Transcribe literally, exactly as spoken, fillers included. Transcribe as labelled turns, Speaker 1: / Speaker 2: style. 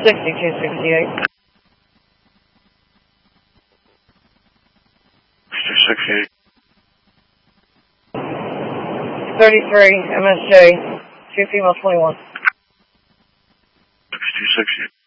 Speaker 1: sixty-two sixty-eight.
Speaker 2: sixty-two sixty-eight.
Speaker 1: thirty-three, M S J, two female twenty-one.
Speaker 2: sixty-two sixty-eight.